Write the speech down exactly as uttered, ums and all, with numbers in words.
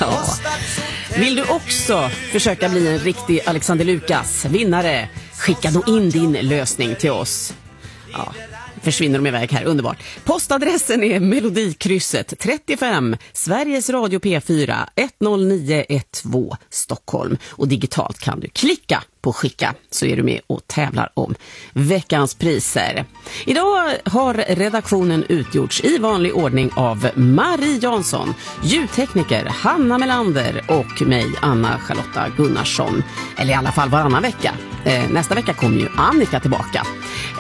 Ja. Vill du också försöka bli en riktig Alexander Lukas vinnare? Skicka då in din lösning till oss. Ja, försvinner de iväg här, underbart. Postadressen är Melodikrysset trettiofem, Sveriges Radio P fyra ett noll nio ett två Stockholm. Och digitalt kan du klicka på skicka så är du med och tävlar om veckans priser. Idag har redaktionen utgjorts i vanlig ordning av Marie Jansson, ljudtekniker Hanna Melander och mig, Anna Charlotta Gunnarsson. Eller i alla fall varannan vecka. Eh, nästa vecka kommer ju Annika tillbaka.